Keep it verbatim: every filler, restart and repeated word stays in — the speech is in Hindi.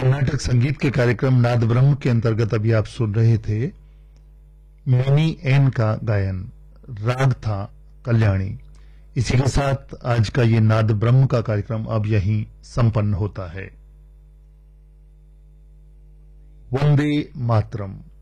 कर्नाटक संगीत के कार्यक्रम नाद ब्रह्म के अंतर्गत अभी आप सुन रहे थे मिनी एन का गायन। राग था कल्याणी। इसी के साथ आज का ये नाद ब्रह्म का कार्यक्रम अब यहीं संपन्न होता है। वंदे मातरम।